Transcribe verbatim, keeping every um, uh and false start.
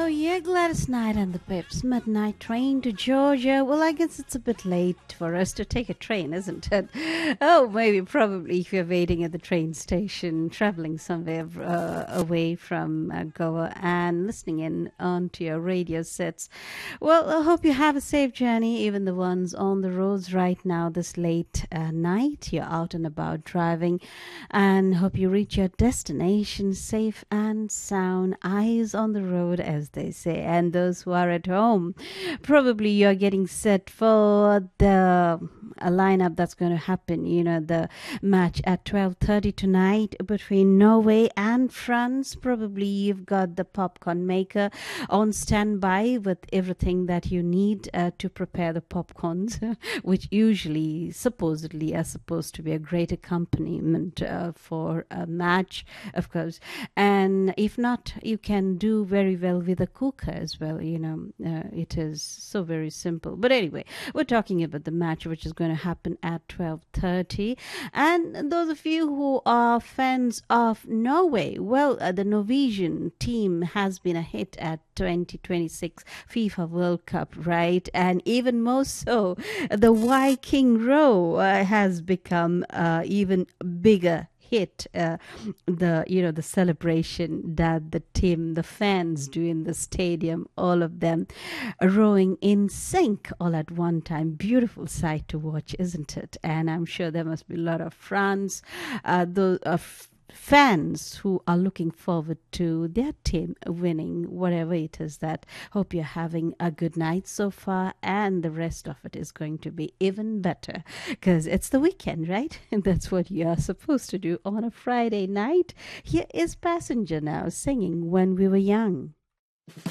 yeah, Gladys Knight and the Pips, midnight train to Georgia. Well, I guess it's a bit late for us to take a train, isn't it? Oh, maybe, probably if you're waiting at the train station, traveling somewhere uh, away from uh, Goa and listening in onto your radio sets. Well, I hope you have a safe journey, even the ones on the roads right now this late uh, night. You're out and about driving, and hope you reach your destination safe and sound. Eyes on the road, as they say. And those who are at home, probably you're getting set for the a lineup that's going to happen, you know, the match at twelve thirty tonight between Norway and France. Probably you've got the popcorn maker on standby with everything that you need uh, to prepare the popcorns, which usually supposedly are supposed to be a great accompaniment uh, for a match, of course. And if not, you can do very well with a cooker as well. You know, uh, it is so very simple. But anyway, we're talking about the match, which is going to happen at twelve thirty. And those of you who are fans of Norway, well, uh, the Norwegian team has been a hit at twenty twenty-six FIFA World Cup, right? And even more so, the Viking row uh, has become uh, even bigger hit. Uh, the you know the celebration that the team, the fans do in the stadium, all of them rowing in sync all at one time. Beautiful sight to watch, isn't it? And I'm sure there must be a lot of France uh, those of fans who are looking forward to their team winning, whatever it is. That hope you're having a good night so far, and the rest of it is going to be even better because it's the weekend, right? And that's what you are supposed to do on a Friday night. Here is Passenger now singing When We Were Young.